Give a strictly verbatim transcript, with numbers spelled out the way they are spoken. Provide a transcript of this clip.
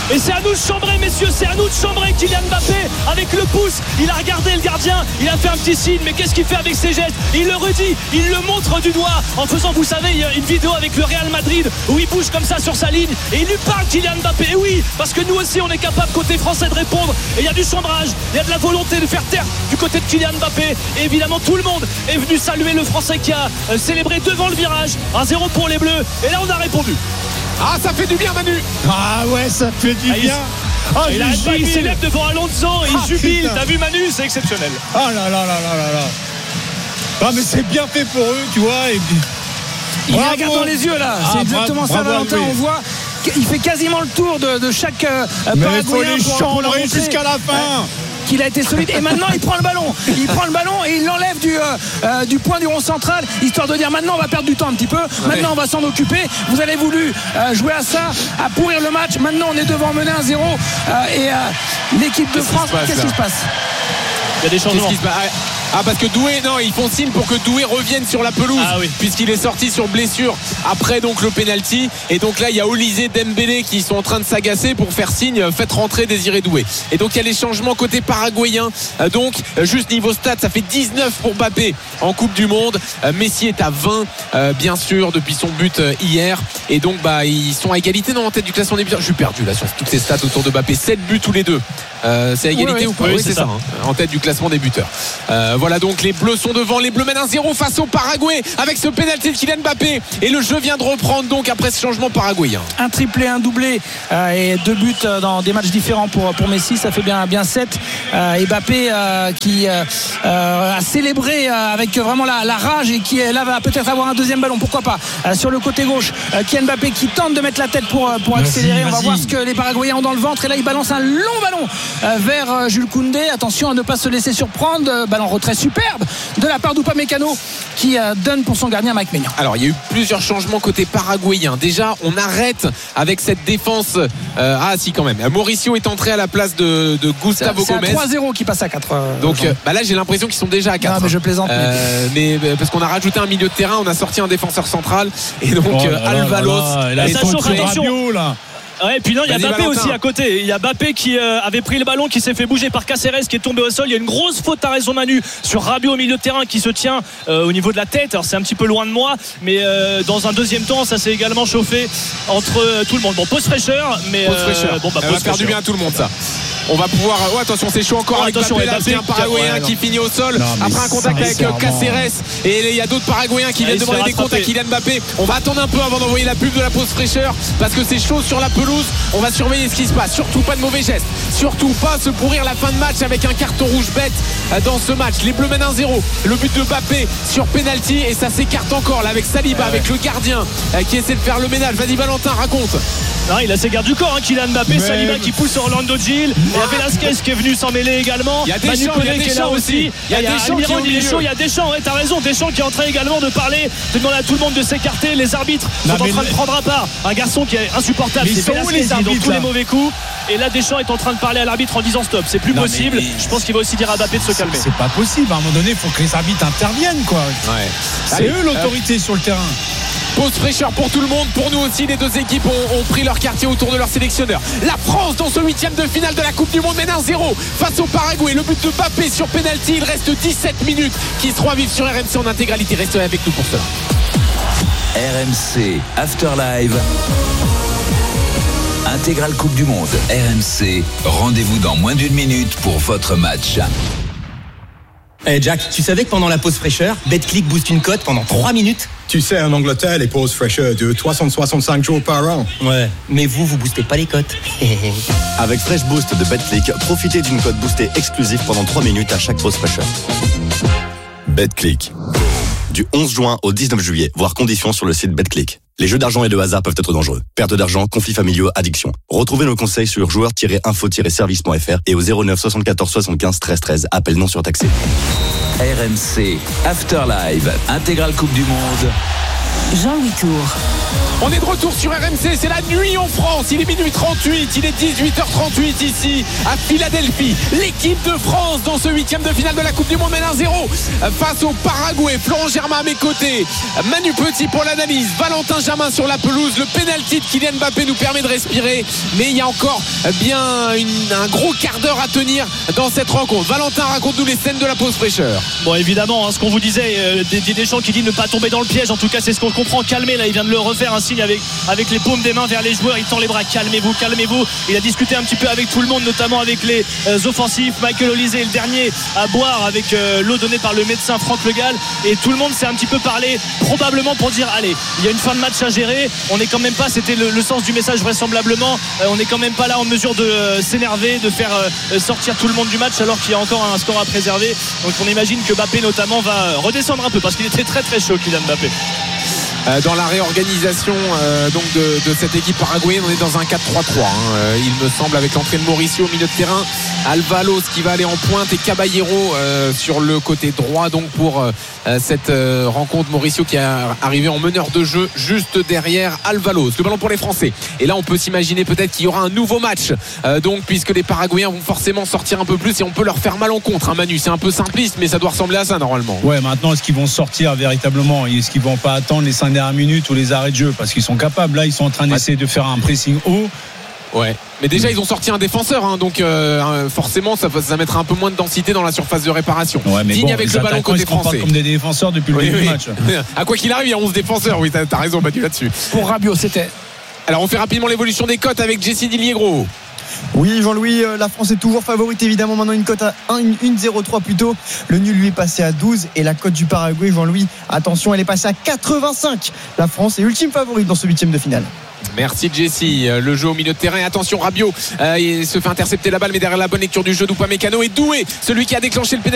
Et c'est à nous de chambrer, messieurs, c'est à nous de chambrer. Kylian Mbappé avec le pouce, il a regardé le gardien, il a fait un petit signe, mais qu'est-ce qu'il fait avec ses gestes? Il le redit, il le montre du doigt en faisant, vous savez, il y a une vidéo avec le Real Madrid où il bouge comme ça sur sa ligne et il lui parle, Kylian Mbappé. Et oui, parce que nous aussi on est capable côté français de répondre, et il y a du chambrage, il y a de la volonté de faire taire du côté de Kylian Mbappé, et évidemment tout le monde est venu saluer le français qui a euh, célébré devant le virage. Un zéro pour les Bleus, et là on a répondu. Ah, ça fait du bien, Manu. Ah ouais, ça fait du ah, bien. il, ah, il, arrête pas, il s'élève devant Alonso, il ah, jubile. Putain. T'as vu Manu, c'est exceptionnel. Ah là là là là là là. Ah mais c'est bien fait pour eux, tu vois. Et... il bravo. Regarde dans les yeux là, ah, c'est exactement bravo, ça Valentin, on voit. Il fait quasiment le tour de, de chaque euh, mais il faut les chambrer jusqu'à la fin. Qu'il a été solide, et maintenant il prend le ballon il prend le ballon et il l'enlève du, euh, euh, du point du rond central, histoire de dire maintenant on va perdre du temps un petit peu, maintenant on va s'en occuper. Vous avez voulu euh, jouer à ça, à pourrir le match, maintenant on est devant mené un zéro euh, et euh, l'équipe de France, qu'est-ce qui se passe? Il y a des changements. Ah, parce que Doué, non, ils font signe pour que Doué revienne sur la pelouse, ah, oui. puisqu'il est sorti sur blessure après donc le penalty. Et donc là il y a Olysée, Dembélé qui sont en train de s'agacer pour faire signe, faites rentrer Désiré Doué. Et donc il y a les changements côté paraguayen. Donc juste niveau stats, ça fait dix-neuf pour Mbappé en Coupe du Monde. Messi est à vingt euh, bien sûr depuis son but hier. Et donc bah ils sont à égalité non, en tête du classement des buteurs. Je suis perdu là sur toutes ces stats autour de Mbappé. sept buts tous les deux. Euh, c'est à égalité oui, ou pas? Oui, oui c'est, c'est ça, ça hein, en tête du classement des buteurs. Euh, voilà donc les Bleus sont devant, les Bleus mènent un zéro face au Paraguay avec ce pénalty de Kylian Mbappé, et le jeu vient de reprendre donc après ce changement paraguayen. Un triplé, un doublé euh, et deux buts dans des matchs différents pour, pour Messi, ça fait bien, bien sept. Euh, et Mbappé euh, qui euh, euh, a célébré euh, avec vraiment la, la rage, et qui là va peut-être avoir un deuxième ballon, pourquoi pas. Euh, sur le côté gauche, euh, Kylian Mbappé qui tente de mettre la tête pour, pour accélérer. Vas-y, on va vas-y. voir ce que les Paraguayens ont dans le ventre, et là il balance un long ballon euh, vers euh, Jules Koundé. Attention à ne pas se laisser surprendre. Euh, ballon retrait superbe de la part d'Upamecano qui euh, donne pour son gardien Mike Maignan. Alors il y a eu plusieurs changements côté paraguayen. Déjà on arrête avec cette défense euh, ah si quand même Mauricio est entré à la place de, de Gustavo c'est, c'est Gomez. C'est trois zéro qui passe à quatre euh, donc euh, bah là j'ai l'impression qu'ils sont déjà à quatre. Non mais je plaisante euh, mais... mais parce qu'on a rajouté un milieu de terrain, on a sorti un défenseur central, et donc oh là, Alvalos là, là, là, ça chauffe, attention là. Ouais, et puis non, il y a Mbappé Valentin. aussi à côté. Il y a Mbappé qui euh, avait pris le ballon, qui s'est fait bouger par Caceres, qui est tombé au sol. Il y a une grosse faute, t'as raison Manu, sur Rabiot au milieu de terrain, qui se tient euh, au niveau de la tête. Alors c'est un petit peu loin de moi, mais euh, dans un deuxième temps, ça s'est également chauffé entre euh, tout le monde. Bon, pause fraîcheur, mais pause fraîcheur. Euh, bon, bah, pause va faire du bien à tout le monde ça. On va pouvoir. Oh, attention, c'est chaud encore oh, avec attention, Mbappé, là, c'est un Paraguayen ouais, qui finit au sol non, après un contact avec Caceres. Et il y a d'autres Paraguayens qui viennent demander des comptes à Kylian Mbappé. On va attendre un peu avant d'envoyer la pub de la pause fraîcheur, parce que c'est chaud sur la pelouse. On va surveiller ce qui se passe. Surtout pas de mauvais gestes. Surtout pas se pourrir la fin de match avec un carton rouge bête dans ce match. Les Bleus mènent un zéro. Le but de Mbappé sur penalty, et ça s'écarte encore là avec Saliba, ouais, avec le gardien qui essaie de faire le ménage. Vas-y Valentin, raconte. Non, il a ses gardes du corps, hein, Kylian Mbappé. Mais... Saliba qui pousse sur Orlando Gil. Il y a Velasquez qui est venu s'en mêler également. Il y a Deschamps, il y a Deschamps aussi. Il y a Deschamps, il y a Deschamps, ouais, t'as raison. Deschamps qui est en train également de parler, de demander à tout le monde de s'écarter. Les arbitres non, sont en train de prendre à part un garçon qui est insupportable. C'est Velasquez qui donne tous les mauvais coups. Et là, Deschamps est en train de parler à l'arbitre en disant stop, c'est plus non, possible. Mais... Je pense qu'il va aussi dire à Mbappé de se calmer. C'est pas possible. À un moment donné, il faut que les arbitres interviennent, quoi. Ouais. C'est Allez, eux l'autorité euh... sur le terrain. Pause fraîcheur pour tout le monde, pour nous aussi. Les deux équipes ont, ont pris leur quartier autour de leur sélectionneur. La France dans ce huitième de finale de la Coupe du Monde mène un zéro face au Paraguay. Le but de Mbappé sur penalty. Il reste dix-sept minutes qui seront à vivre sur R M C en intégralité. Restez avec nous pour cela. R M C After Live, intégrale Coupe du Monde. R M C, rendez-vous dans moins d'une minute pour votre match. Eh hey Jack, tu savais que pendant la pause fraîcheur, BetClick booste une cote pendant trois minutes? Tu sais, en Angleterre, les pauses fraîcheurs durent trois cent soixante-cinq jours par an. Ouais, mais vous, vous boostez pas les cotes. Avec Fresh Boost de BetClick, profitez d'une cote boostée exclusive pendant trois minutes à chaque pause fraîcheur. BetClick. Du onze juin au dix-neuf juillet, voir conditions sur le site BetClick. Les jeux d'argent et de hasard peuvent être dangereux. Perte d'argent, conflits familiaux, addiction. Retrouvez nos conseils sur joueurs tiret info tiret service point f r et au zéro neuf soixante-quatorze soixante-quinze treize treize. Appel non surtaxé. R M C After Live, intégrale Coupe du Monde. Jean-Louis Tour. On est de retour sur R M C, c'est la nuit en France, il est minuit trente-huit, il est dix-huit heures trente-huit ici à Philadelphie. L'équipe de France dans ce huitième de finale de la Coupe du Monde mène un zéro face au Paraguay. Florent Germain à mes côtés, Manu Petit pour l'analyse, Valentin Germain sur la pelouse. Le pénalty de Kylian Mbappé nous permet de respirer, mais il y a encore bien une, un gros quart d'heure à tenir dans cette rencontre. Valentin, raconte-nous les scènes de la pause fraîcheur. Bon, évidemment, hein, ce qu'on vous disait, euh, Didier Deschamps qui dit ne pas tomber dans le piège, en tout cas c'est ce qu'on comprend. Calmez, là il vient de le refaire, un signe avec, avec les paumes des mains vers les joueurs, il tend les bras, calmez-vous, calmez-vous. Il a discuté un petit peu avec tout le monde, notamment avec les euh, offensifs. Michael Olise est le dernier à boire avec euh, l'eau donnée par le médecin Franck Le Gall, et tout le monde s'est un petit peu parlé, probablement pour dire allez, il y a une fin de match à gérer, on n'est quand même pas, c'était le, le sens du message vraisemblablement, euh, on n'est quand même pas là en mesure de euh, s'énerver, de faire euh, sortir tout le monde du match alors qu'il y a encore un score à préserver. Donc on imagine que Mbappé notamment va redescendre un peu parce qu'il était très très chaud, Kylian Mbappé. Dans la réorganisation euh, donc de, de cette équipe paraguayenne, on est dans un quatre trois trois hein. euh, il me semble, avec l'entrée de Mauricio au milieu de terrain, Alvalos qui va aller en pointe et Caballero euh, sur le côté droit donc pour euh, cette euh, rencontre. Mauricio qui est arrivé en meneur de jeu juste derrière Alvalos. Le ballon pour les Français, et là on peut s'imaginer peut-être qu'il y aura un nouveau match euh, donc puisque les Paraguayens vont forcément sortir un peu plus et on peut leur faire mal en contre, hein, Manu. C'est un peu simpliste mais ça doit ressembler à ça normalement. Ouais, maintenant est-ce qu'ils vont sortir véritablement, est-ce qu'ils vont pas attendre les cinq dernières minutes ou les arrêts de jeu, parce qu'ils sont capables, là ils sont en train d'essayer de faire un pressing haut. Ouais, mais déjà ils ont sorti un défenseur hein, donc euh, forcément ça, ça mettra un peu moins de densité dans la surface de réparation. Ouais, mais Digne bon, avec le ballon côté français comme des défenseurs depuis le oui, début oui. du match. À quoi qu'il arrive il y a onze défenseurs, oui t'as, t'as raison Manu là-dessus. Pour Rabiot c'était. Alors on fait rapidement l'évolution des cotes avec Jessie Dilier-Gros. Oui, Jean-Louis, la France est toujours favorite évidemment, maintenant une cote à un virgule zéro trois plutôt. Le nul lui est passé à douze et la cote du Paraguay, Jean-Louis, attention, elle est passée à quatre-vingt-cinq. La France est ultime favorite dans ce huitième de finale. Merci Jessie. Le jeu au milieu de terrain, attention Rabiot euh, il se fait intercepter la balle mais derrière la bonne lecture du jeu d'Upamecano et Doué, celui qui a déclenché le pénalty